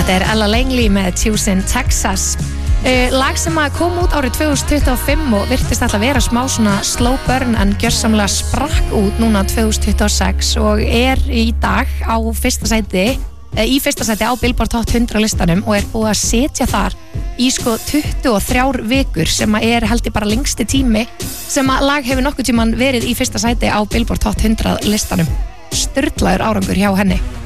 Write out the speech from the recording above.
Þetta Ella Langley með Tucson, Texas. Lag sem að kom út árið 2025 og virtist alltaf vera smá svona slow burn en gjörsamlega sprakk út núna 2026 og í dag í fyrsta sæti á Billboard Hot 100 listanum og búið að setja þar í 23 vikur sem að held ég bara lengsti tími sem að lag hefur nokkuð tíman verið í fyrsta sæti á Billboard Hot 100 listanum. Sturlaður árangur hjá henni.